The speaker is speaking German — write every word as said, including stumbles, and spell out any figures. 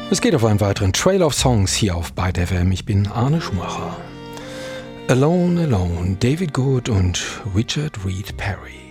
Es geht auf einen weiteren Trail of Songs hier auf Byte F M. Ich bin Arne Schumacher. Alone, Alone, David Good und Richard Reed Parry.